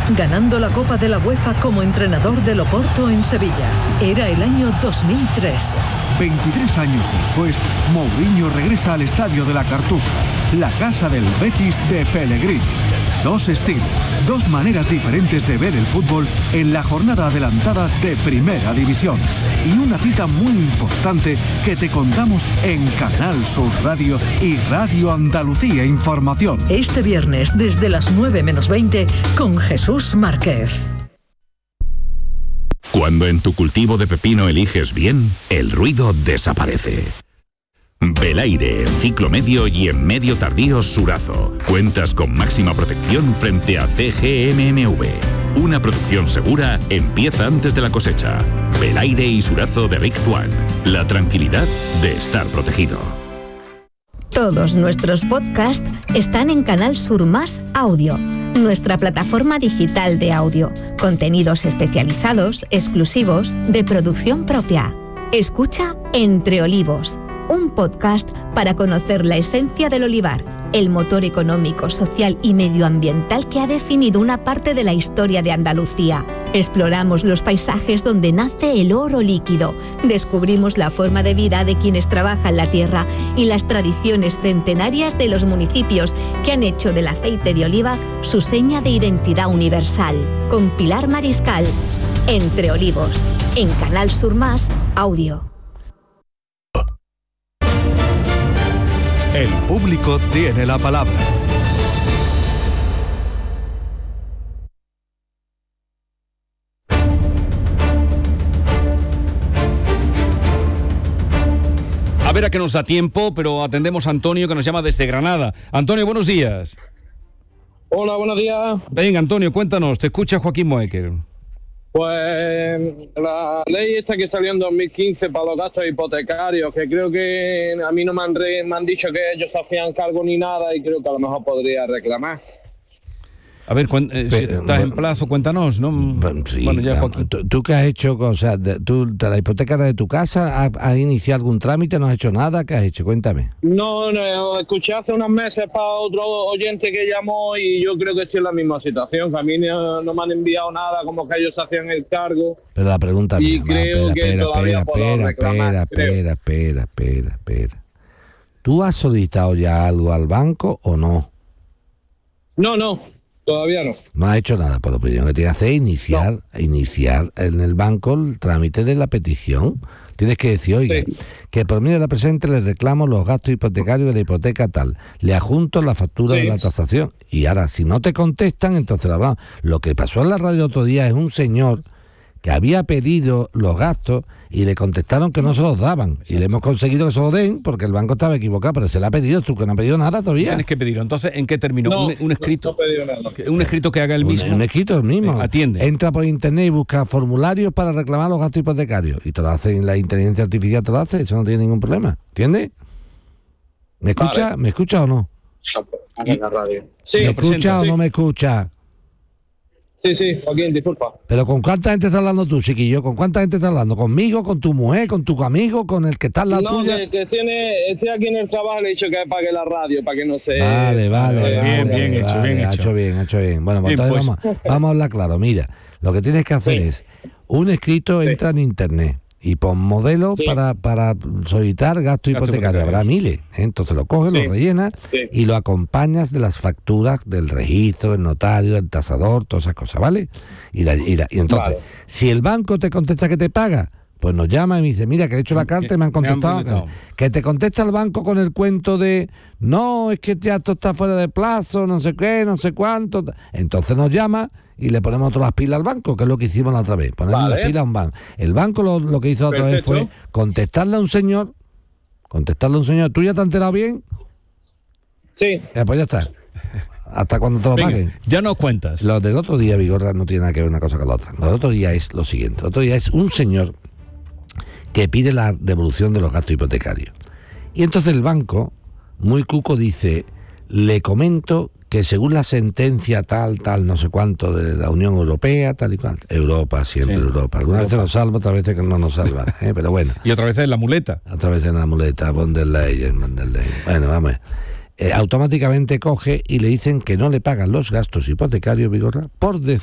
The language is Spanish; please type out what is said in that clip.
ganando la Copa de la UEFA como entrenador del Oporto en Sevilla. Era el año 2003. 23 años después, Mourinho regresa al estadio de la Cartuja, la casa del Betis de Pellegrini. Dos estilos, dos maneras diferentes de ver el fútbol en la jornada adelantada de Primera División. Y una cita muy importante que te contamos en Canal Sur Radio y Radio Andalucía Información. Este viernes desde las 9 menos 20 con Jesús Márquez. Cuando en tu cultivo de pepino eliges bien, el ruido desaparece. Belaire en ciclo medio y en medio tardío Surazo. Cuentas con máxima protección frente a CGMMV. Una producción segura empieza antes de la cosecha. Belaire y Surazo de Richt One. La tranquilidad de estar protegido. Todos nuestros podcasts están en Canal Sur Más Audio, nuestra plataforma digital de audio. Contenidos especializados, exclusivos, de producción propia. Escucha Entre Olivos, un podcast para conocer la esencia del olivar, el motor económico, social y medioambiental que ha definido una parte de la historia de Andalucía. Exploramos los paisajes donde nace el oro líquido, descubrimos la forma de vida de quienes trabajan la tierra y las tradiciones centenarias de los municipios que han hecho del aceite de oliva su seña de identidad universal. Con Pilar Mariscal, Entre Olivos, en Canal Sur Más Audio. El público tiene la palabra. A ver a qué nos da tiempo, pero atendemos a Antonio, que nos llama desde Granada. Antonio, buenos días. Hola, buenos días. Venga, Antonio, cuéntanos, te escucha Joaquín Moecker. Pues la ley esta que salió en 2015 para los gastos hipotecarios, que creo que a mí no me han dicho que ellos se hacían cargo ni nada, y creo que a lo mejor podría reclamar. A ver, si estás en plazo, cuéntanos, ¿no? Sí, bueno, ya Joaquín. ¿Tú qué has hecho? O sea, ¿tú la hipoteca de tu casa has iniciado algún trámite? ¿No has hecho nada? ¿Qué has hecho? Cuéntame. No, escuché hace unos meses para otro oyente que llamó y yo creo que sí es la misma situación, que a mí no me han enviado nada, como que ellos hacían el cargo. Pero la pregunta y creo que todavía puedo reclamar. Espera. ¿Tú has solicitado ya algo al banco o no? No. Todavía no. No has hecho nada, por lo primero que tienes que hacer es iniciar en el banco el trámite de la petición. Tienes que decir, oiga, que por medio de la presente le reclamo los gastos hipotecarios de la hipoteca tal. Le adjunto la factura de la tasación. Y ahora, si no te contestan, entonces la hablamos. Lo que pasó en la radio otro día es un señor que había pedido los gastos y le contestaron que no se los daban. Exacto. Y le hemos conseguido que se los den porque el banco estaba equivocado, pero se le ha pedido, tú que no has pedido nada todavía. Tienes que pedirlo. Entonces, ¿en qué término? No, un escrito. No he pedido nada. Un escrito que haga el mismo. Un escrito el mismo. Atiende. Entra por internet y busca formularios para reclamar los gastos hipotecarios. Y te lo hace, la inteligencia artificial te lo hace, eso no tiene ningún problema. ¿Entiendes? ¿Me escucha? Vale. ¿Me escucha o no? En la radio. Sí, ¿Me escucha o no me escucha? Sí, Joaquín, disculpa. ¿Pero con cuánta gente estás hablando tú, chiquillo? ¿Con cuánta gente estás hablando? ¿Conmigo, con tu mujer, con tu amigo, con el que está en la tuya? No, que estoy aquí en el trabajo, le he dicho que apague la radio para que no se... Vale. Bien hecho. Bien. Bueno, pues entonces vamos a hablar claro. Mira, lo que tienes que hacer es, un escrito entra en internet y pon modelos para solicitar gasto hipotecario. Habrá miles, ¿eh? Entonces lo coges, lo rellenas y lo acompañas de las facturas del registro, el notario, el tasador, todas esas cosas, ¿vale? Y entonces, si el banco te contesta que te paga, pues nos llama y me dice, mira, que he hecho la carta y me han contestado. Que te contesta el banco con el cuento de, no, es que ya esto está fuera de plazo, no sé qué, no sé cuánto. Entonces nos llama y le ponemos otras pilas al banco, que es lo que hicimos la otra vez, ponerle las pilas a un banco. El banco lo que hizo otra vez fue contestarle a un señor. ¿Tú ya te has enterado bien? Sí. Pues ya está. Hasta cuando te lo paguen. Ya nos cuentas. Lo del otro día, Vigorra, no tiene nada que ver una cosa con la otra. Lo del otro día es lo siguiente. El otro día es un señor que pide la devolución de los gastos hipotecarios. Y entonces el banco, muy cuco, dice, le comento que según la sentencia tal, no sé cuánto de la Unión Europea, tal y cual. Europa, siempre Europa. Algunas veces nos salva, otras veces que no nos salva, pero bueno. Y otra vez en la muleta. Otra vez en la muleta, von der Leyen. Bueno, vamos. Automáticamente coge y le dicen que no le pagan los gastos hipotecarios, Vigorra, por